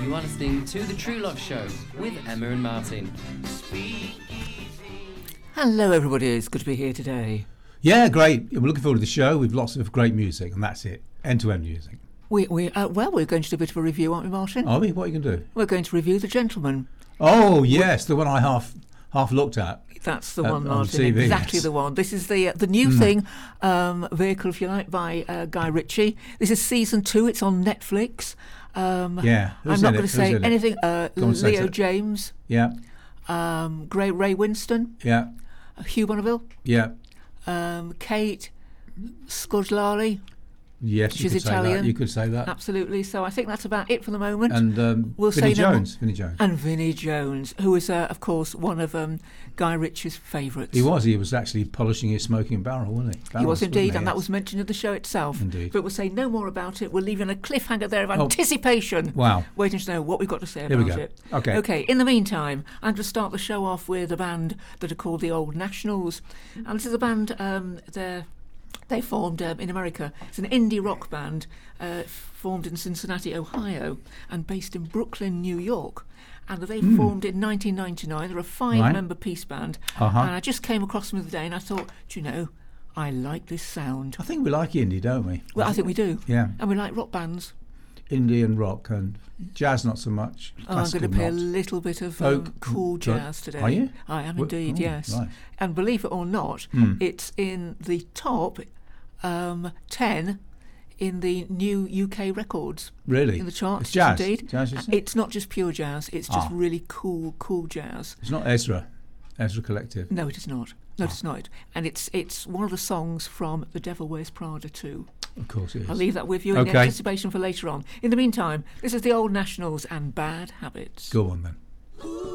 You are listening to The True Love Show with Emma and Martin. Hello everybody, it's good to be here today. Yeah, great. We're looking forward to the show with lots of great music, and that's it. End-to-end music. We're going to do a bit of a review, aren't we, Martin? Are we? What are you going to do? We're going to review The Gentleman. Oh, yes, the one I half looked at. That's the one, on Martin. TV, exactly yes. the one. This is the new thing, vehicle, if you like, by Guy Ritchie. This is season 2. It's on Netflix. Yeah. I'm not going to say anything. Leo James. Yeah. Ray Winston. Yeah. Hugh Bonneville. Yeah. Kate Scoglari. Yes, She's Italian. You could say that. Absolutely. So I think that's about it for the moment. And we'll Vinnie say no Jones. Vinnie Jones. And Vinnie Jones, who is, of course, one of Guy Ritchie's favourites. He was actually polishing his smoking barrel, wasn't he? He was indeed, and that was mentioned in the show itself. Indeed. But we'll say no more about it. We'll leave you on a cliffhanger there of anticipation. Wow. Waiting to know what we've got to say Here about we go. it. Okay. In the meantime, I'm going to start the show off with a band that are called the Old Nationals. And this is a band, they formed in America. It's an indie rock band formed in Cincinnati, Ohio, and based in Brooklyn, New York. And they formed in 1999. They're a 5-member peace band. And I just came across them the other day, and I thought, do you know, I like this sound. I think we like indie, don't we? Well, I think we do. Yeah. And we like rock bands. Indie and rock, and jazz not so much. I'm going to play a little bit of cool jazz today. Are you? I am indeed, yes. Right. And believe it or not, it's in the top 10 in the new UK records. Really? In the charts, It's jazz. indeed. Jazz, you say? It's not just pure jazz, it's just really cool jazz. It's not Ezra Collective. No, it is not. No, it's not. And it's one of the songs from The Devil Wears Prada 2. Of course it is. I'll leave that with you in anticipation for later on. In the meantime, this is the Old Nationals and Bad Habits. Go on then.